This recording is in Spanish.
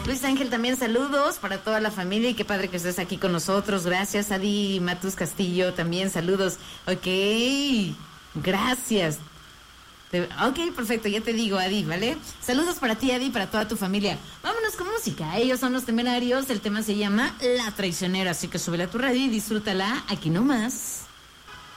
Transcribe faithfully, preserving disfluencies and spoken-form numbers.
Luis Ángel también saludos para toda la familia y qué padre que estés aquí con nosotros. Gracias. Adi Matus Castillo también saludos. Ok, gracias. Te, ok, perfecto, ya te digo, Adi, ¿vale? Saludos para ti, Adi, para toda tu familia. Vámonos con música. Ellos son los Temerarios. El tema se llama La Traicionera, así que súbela a tu radio y disfrútala aquí nomás.